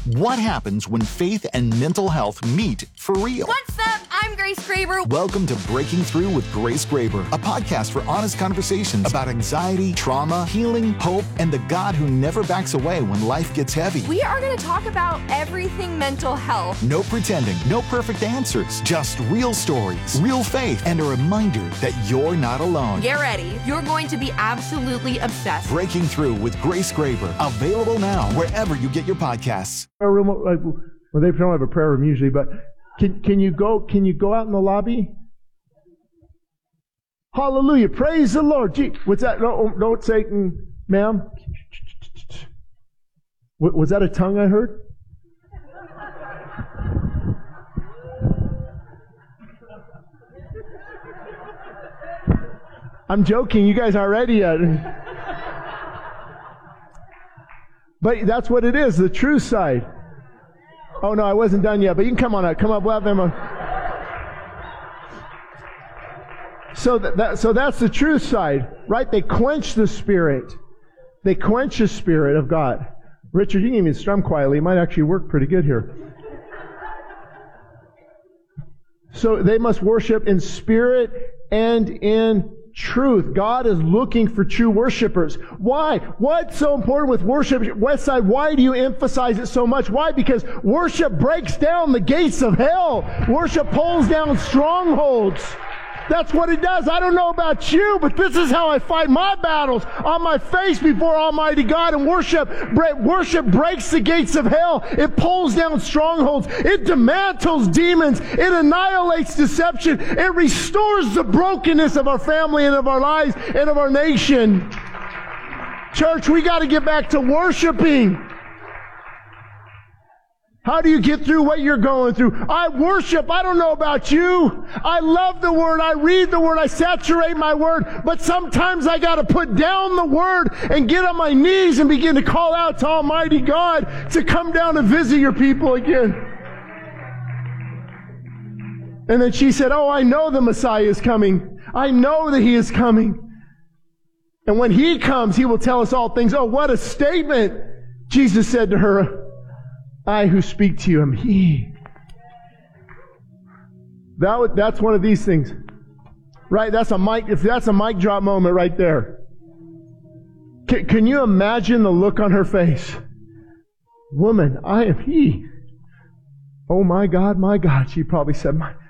What happens when faith and mental health meet for real? What's up? I'm Grace Graber. Welcome to Breaking Through with Grace Graber, a podcast for honest conversations about anxiety, trauma, healing, hope, and the God who never backs away when life gets heavy. We are going to talk about everything mental health. No pretending, no perfect answers, just real stories, real faith, and a reminder that you're not alone. Get ready. You're going to be absolutely obsessed. Breaking Through with Grace Graber, available now wherever you get your podcasts. Well, they don't have a prayer room usually, but can you go out in the lobby? Hallelujah. Praise the Lord. Gee, what's that? No, don't Satan, ma'am. Was that a tongue I heard? I'm joking. You guys aren't ready yet. But that's what it is, the true side. Oh no, I wasn't done yet, but you can come on up. Come up, we'll have them on. So that's the true side, right? They quench the Spirit. They quench the Spirit of God. Richard, you can even strum quietly. It might actually work pretty good here. So they must worship in spirit and in truth. God is looking for true worshipers. Why? What's so important with worship? Westside, why do you emphasize it so much? Why? Because worship breaks down the gates of hell. Worship pulls down strongholds. That's what it does. I don't know about you, but this is how I fight my battles, on my face before Almighty God. And worship breaks the gates of hell. It pulls down strongholds. It dismantles demons. It annihilates deception. It restores the brokenness of our family and of our lives and of our nation. Church, we got to get back to worshiping. How do you get through what you're going through? I worship. I don't know about you. I love the Word. I read the Word. I saturate my Word. But sometimes I got to put down the Word and get on my knees and begin to call out to Almighty God to come down and visit your people again. And then she said, oh, I know the Messiah is coming. I know that He is coming. And when He comes, He will tell us all things. Oh, what a statement. Jesus said to her, I who speak to you am He. That's one of these things. Right? That's a mic drop moment right there. Can you imagine the look on her face? Woman, I am He. Oh my God, she probably said,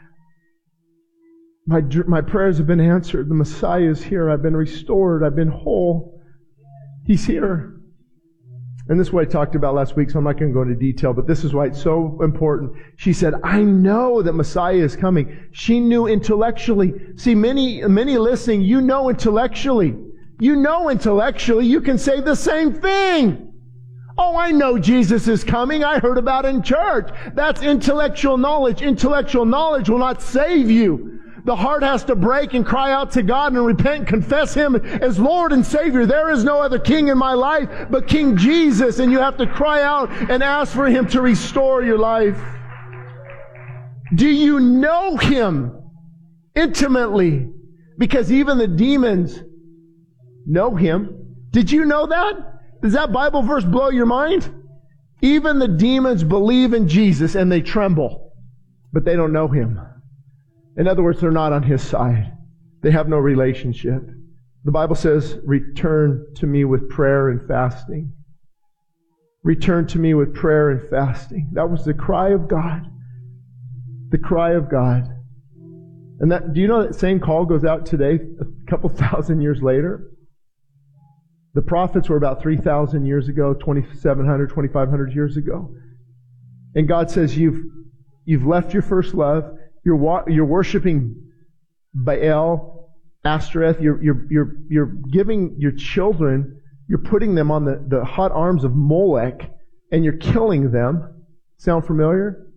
my prayers have been answered. The Messiah is here. I've been restored. I've been whole. He's here. And this is what I talked about last week, so I'm not going to go into detail, but this is why it's so important. She said, I know that Messiah is coming. She knew intellectually. See, many listening, you know intellectually. You know intellectually, you can say the same thing. Oh, I know Jesus is coming. I heard about it in church. That's intellectual knowledge. Intellectual knowledge will not save you. The heart has to break and cry out to God and repent and confess Him as Lord and Savior. There is no other King in my life but King Jesus. And you have to cry out and ask for Him to restore your life. Do you know Him intimately? Because even the demons know Him. Did you know that? Does that Bible verse blow your mind? Even the demons believe in Jesus and they tremble, but they don't know Him. In other words, they're not on His side. They have no relationship. The Bible says, return to me with prayer and fasting. Return to me with prayer and fasting. That was the cry of God. The cry of God. And do you know that same call goes out today, a couple thousand years later? The prophets were about 3,000 years ago, 2,700, 2,500 years ago. And God says, you've left your first love. You're worshiping Baal, Ashtoreth. You're giving your children, you're putting them on the hot arms of Molech, and you're killing them. Sound familiar?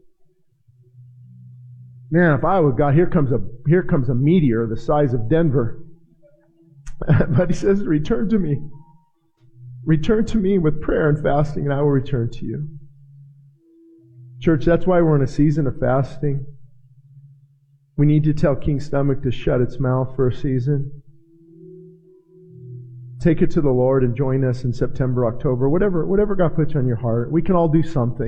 Man, if I were God, here comes a meteor the size of Denver. But He says, return to me. Return to me with prayer and fasting, and I will return to you. Church, that's why we're in a season of fasting. We need to tell King's Stomach to shut its mouth for a season. Take it to the Lord and join us in September, October, whatever God puts on your heart. We can all do something.